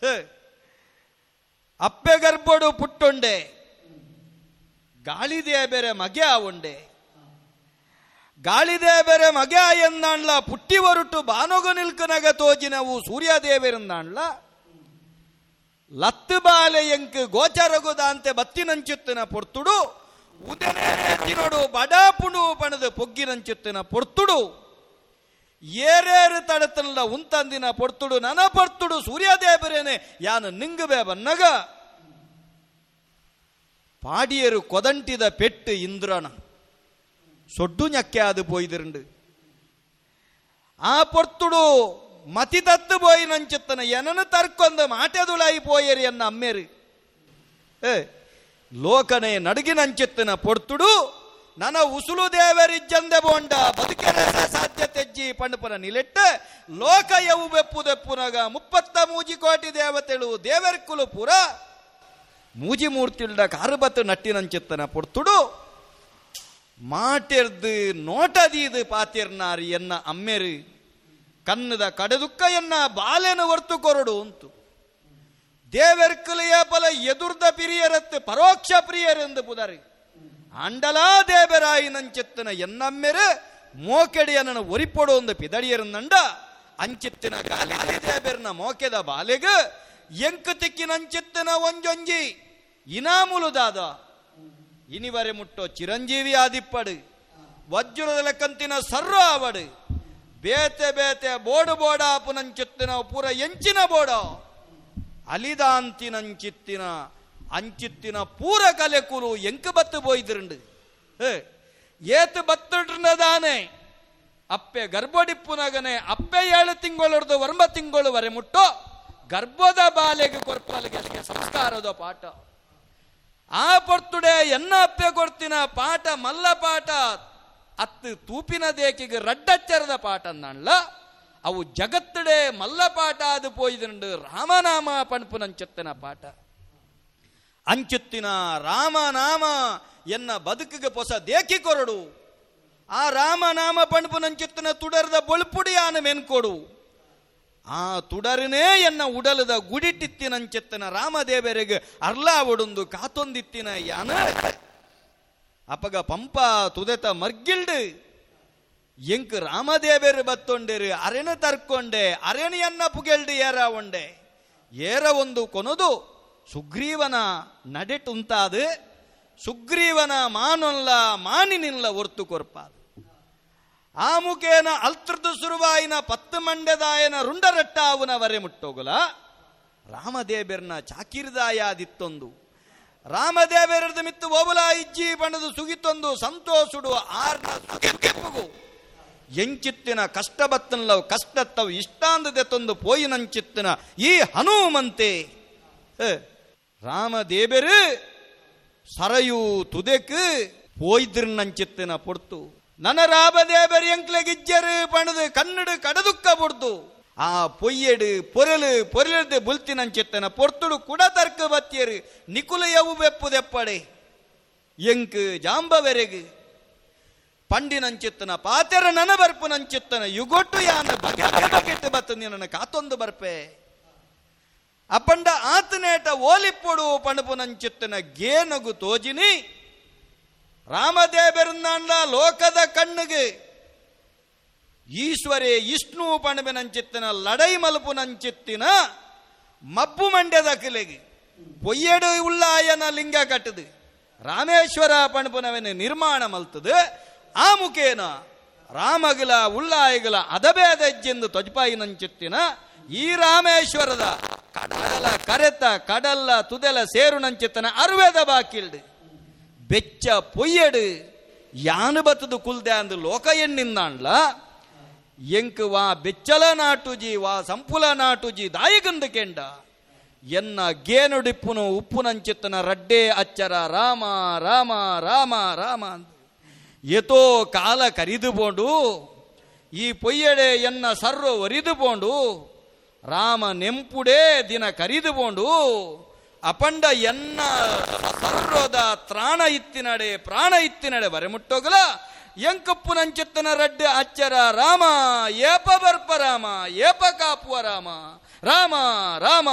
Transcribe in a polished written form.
ಅಪ್ಪೆ ಗರ್ಭೋಡು ಪುಟ್ಟೊಂಡೆ ಗಾಳಿದೇ ಬೇರೆ ಮಗೆ ಆವುಂಡೆ ಗಾಳಿದೇ ಬೇರೆ ಮಗೆ ಎಂದಾಣ್ಲ ಪುಟ್ಟಿ ಹೊರಟು ಬಾನೊಗ ನಿಲ್ಕನಗ ತೋಜಿನವು ಸೂರ್ಯದೇವರಿಂದಾಣ್ಲ ಲತ್ತು ಬಾಲೆ ಎಂಕ್ ಗೋಚರಗುದಾಂತೆ ಬತ್ತಿನಂಚುತ್ತಿನ ಪೊರ್ತುಡು ಉದನೆನೋಡು ಬಡಾಪುಣು ಪಣದು ಪೊಗ್ಗಿನಂಚುತ್ತಿನ ಪೊರ್ತುಡು ಏರೇರು ತಡತಲ್ಲ ಉಂತಂದಿನ ಪೊರ್ತುಡು ನನ ಪೊರ್ತುಡು ಸೂರ್ಯದೇವರೇನೆ ಯಾನು ನಿಂಗಬೇ ಬನ್ನಗ ಪಾಡಿಯರು ಕೊದಂಟಿದ ಪೆಟ್ಟು ಇಂದ್ರನ ಸೊಡ್ಡು ഞಕ್ಕೆ ಅದು പോയിതിരുണ്ട് ആ പൊർത്തുടു മതി തത്ത് പോയി നഞ്ചത്തന എനന് തർക്കൊന്ന് മാറ്റതുളായി പോയരി എന്ന അമ്മേര് ಲೋಕನೆ ನಡಗಿ ನಂಚೆತ್ತಿನ ಪೊರ್ತುಡು ನನ ಉಸುಲು ದೇವರಿಜ್ಜಂದೆ ಬೋಂಡ ಬದುಕೆರೆ ಸಾಧ್ಯತೆಜ್ಜಿ ಪಂಡಪನ ನಿಲೆಟ್ಟ ಲೋಕ ಯವು ಬೆಪ್ಪುದೆಪ್ಪುನಗ 33 ಕೋಟಿ ದೇವತೆಳು ದೇವರ್ಕುಲು ಪುರ ಮೂಜಿ ಮೂರ್ತಿಲ್ಡ ಕಾರುಬತ್ತು ನಟ್ಟಿನಂಚೆತ್ತನ ಪೊರ್ತುಡು ಮಾಟೆರ್ದು ನೋಟದೀದು ಪಾತಿರ್ನಾರಿ ಎನ್ನ ಅಮ್ಮೆರು ಕನ್ನದ ಕಡದುಕ್ಕ ಎನ್ನ ಬಾಲೆನ ಹೊರ್ತು ಕೊರಡು ಅಂತು ದೇವರ್ಕಲೆಯ ಫಲ ಎದುರ್ದ ಪ್ರಿಯರತ್ತು ಪರೋಕ್ಷ ಪ್ರಿಯರೆಂದು ಪುದರಿ ಅಂಡಲಾ ದೇವರಾಯಿ ನಂಚೆತ್ತನ ಎನ್ನಮ್ಮೆರು ಮೋಕೆಡಿಯನ್ನ ಒರಿಪೊಡು ಒಂದು ಪಿದಡಿಯರನ್ನಂಡ ಅಂಚೆತ್ತಿನ ಗಾಲಿ ದೇವರನ ಮೋಕೆದ ಬಾಲೆಗ ಎಂಕು ತಿಕ್ಕಿನಂಚೆತ್ತನ ಒಂಜೊಂಜಿ ಇನಾಮುಲುದಾದ ಇನಿವರೆ ಮುಟ್ಟೋ ಚಿರಂಜೀವಿ ಆದಿಪ್ಪಡು ವಜ್ರದ ಕಂತಿನ ಸರ್ರ ಆವಡು ಬೇತೆ ಬೇತೆ ಬೋಡು ಬೋಡಾಪುನಂಚೆತ್ತಿನ ಪೂರ ಎಂಚಿನ ಬೋಡ ಅಲಿದಾಂತಿನಂಚಿತ್ತಿನ ಅಂಚಿತ್ತಿನ ಪೂರ ಕಲೆಕುಲು ಎಂಕ ಬತ್ತು போய்திருண்டு ಏತು ಬತ್ತುದಾನೆ ಅಪ್ಪೆ ಗರ್ಭಡಿಪ್ಪುನಗನೆ ಅಪ್ಪೆ 7 ತಿಂಗಳೊಡ್ದು 9 ತಿಂಗಳು ವರೆ ಮುಟ್ಟೋ ಗರ್ಭದ ಬಾಲೆಗೆ ಕೊರ್ಪಲ್ಗೆ ಸಂಸ್ಕಾರದ ಪಾಠ ಆ ಪೊರ್ತುಡೆ ಎನ್ನ ಅಪ್ಪೆ ಕೊಡ್ತಿನ ಪಾಠ ಮಲ್ಲ ಪಾಠ ಅತ್ತು ತೂಪಿನ ದೇಕಿಗೆ ರಡ್ಡಚ್ಚರದ ಪಾಠ ಅನ್ನಲ್ಲ ಅವು ಜಗತ್ತಡೆ ಮಲ್ಲ ಪಾಠ ಅದು போய்திருண்டு ರಾಮನಾಮ ಪಣಪುನಂಚೆತ್ತನ ಪಾಠ ಅಂಚುತ್ತಿನ ರಾಮನಾಮ ಎನ್ನ ಬದುಕಿಗೆ ಹೊಸ ದೇಕಿ ಕೊರಡು ಆ ರಾಮನಾಮ ಪಣಪುನಂಚೆತ್ತನ ತುಡರದ ಬೊಳ್ಪುಡಿ ಆನ ಮೆನ್ಕೊಡು ಆ ತುಡರನೇ ಎನ್ನ ಉಡಲದ ಗುಡಿಟಿತ್ತಿನಂಚೆತ್ತನ ರಾಮದೇವರಿಗೆ ಅರ್ಲಾ ಒಡೊಂದು ಕಾತೊಂದಿತ್ತಿನ ಯಾನ ಅಪಗ ಪಂಪ ತುದೆತ ಮರ್ಗಿಲ್ಡು ಎಂಕ್ ರಾಮದೇವರು ಬತ್ತೊಂಡೇರು ಅರೆನ ತರ್ಕೊಂಡೆ ಅರೆಣಿಯನ್ನ ಪುಗೆಲ್ಡು ಏರ ಒಂಡೆ ಏರ ಒಂದು ಕೊನದು ಸುಗ್ರೀವನ ನಡೆಟುಂತಾದು ಸುಗ್ರೀವನ ಮಾನೊಲ್ಲ ಮಾನಿನಿಲ್ಲ ಹೊರ್ತು ಕೊರ್ಪಾದು ಆ ಮುಖೇನ ಅಲ್ತ್ರದ್ದು ಸುರುವಾಯಿನ 10 ಮಂಡ್ಯದಾಯನ ರುಂಡರಟ್ಟಾವುನ ವರೆ ಮುಟ್ಟೋಗಲ ರಾಮದೇವರನ ಚಾಕಿರ್ದಾಯಾದಿತ್ತೊಂದು ರಾಮದೇವರದ ಮಿತ್ತು ಓಬಲ ಇಜ್ಜಿ ಬಣ್ಣದು ಸುಗಿತೊಂದು ಸಂತೋಷುಡು ಆರ್ನ ಸುಗೆಪ್ಪುಗು ಎಂಚಿತ್ತಿನ ಕಷ್ಟ ಬತ್ತನಲ್ಲವು ಕಷ್ಟತ್ತವು ಇಷ್ಟಾಂದದೆ ತಂದು ಪೋಯಿನಂಚಿತ್ತಿನ ಈ ಹನುಮಂತೆ ರಾಮದೇವರು ಸರಯು ತುದೆಕ್ ಪೋಯ್ದಿರ್ನಂಚಿತ್ತಿನ ಪೊರ್ತು ನನ್ನ ರಾಮದೇವರು ಎಂಕ್ಲೆಗಿಜ್ಜರು ಪಣದು ಕನ್ನಡು ಕಡದುಕ್ಕ ಬುಡ್ದು ಆ ಪೊಯ್ಯಡು ಪೊರಲು ಬುಲ್ತಿನಂಚಿತ್ತನ ಪೊರ್ತುಡು ಕುಡ ತರ್ಕ ಬತ್ತಿಯರು ನಿಕುಲಯವು ಬೆಪ್ಪುದೆಪ್ಪಡೆ ಎಂಕ್ ಜಾಂಬವೆರೆಗು ಪಂಡಿನಂಚಿತ್ತನ ಪಾತೆರ ನನ ಬರ್ಪುನಂಚಿತ್ತನ ಯುಗೊಟ್ಟು ಯಾನ ಬಗೆಟ್ಟು ಬತ್ತಂದಿ ನನ್ನ ಕಾತೊಂದು ಬರ್ಪೆ ಅಪ್ಪಂಡ ಆತನೇಟ ಓಲಿಪ್ಪೊಡು ಪಣಪುನಂಚಿತ್ತನ ಗೇನಗು ತೋಜಿನಿ ರಾಮದೇವರನ್ನ ಲೋಕದ ಕಣ್ಣಿಗೆ ಈಶ್ವರೇ ಇಷ್ಣು ಪಣಬೆನಂಚಿತ್ತಿನ ಲಡೈ ಮಲ್ಪುನಂಚಿತ್ತಿನ ಮಬ್ಬು ಮಂಡ್ಯದ ಕಿಲೆಗೆ ಪೊಯ್ಯಡು ಉಳ್ಳಾಯನ ಲಿಂಗ ಕಟ್ಟದು ರಾಮೇಶ್ವರ ಪಣಪುನವೆನ ನಿರ್ಮಾಣ ಮಲ್ತದು ಆ ಮುಖೇನ ರಾಮಗಲ ಉಳ್ಳಾಯಗಲ ಅದಬೇದಜ್ಜೆಂದು ತೊಜ್ಪಾಯಿನಂಚಿತ್ತಿನ ಈ ರಾಮೇಶ್ವರದ ಕಡಲ ಕರೆತ ಕಡಲ ತುದೆಲ ಸೇರುನಂಚಿತ್ತನ ಅರ್ವೇದ ಬಾಕಿಲ್ಡು ಬೆಚ್ಚ ಪೊಯ್ಯಡು ಯಾನು ಬತ್ತದು ಕುಲ್ದೆ ಅಂದು ಲೋಕ ಎಣ್ಣಿಂದಾಂಡ್ಲ ಎಂಕ್ ವಾ ಬೆಚ್ಚಲ ನಾಟುಜಿ ವಾ ಸಂಪುಲ ನಾಟುಜಿ ದಾಯಿಗಂದು ಕೆಂಡ ಎನ್ನ ಗೇನುಡಿಪ್ಪುನು ಉಪ್ಪುನಂಚಿತ್ತನ ರಡ್ಡೆ ಅಚ್ಚರ ರಾಮ ರಾಮ ರಾಮ ರಾಮ ಅಂದು ಎತೋ ಕಾಲ ಕರಿದುಬೋಂಡು ಈ ಪೊಯ್ಯಡೆ ಎನ್ನ ಸರ್ರು ಒರಿದುಬೋಂಡು ರಾಮ ನೆಂಪುಡೇ ದಿನ ಕರಿದುಬೋಂಡು ಅಪಂಡ ಎನ್ನ ಸರ್ರೋದ ತ್ರಾಣ ಇತ್ತಿನಡೆ ಪ್ರಾಣ ಇತ್ತಿನಡೆ ಬರೆಮುಟ್ಟೋಗಲ ಎಂಕಪ್ಪು ನಂಚಿತ್ತನ ರಡ್ಡೆ ಅಚ್ಚರ ರಾಮ ಏಪ ಬರ್ಪ ರಾಮ ಏಪ ಕಾಪುವ ರಾಮ ರಾಮ ರಾಮ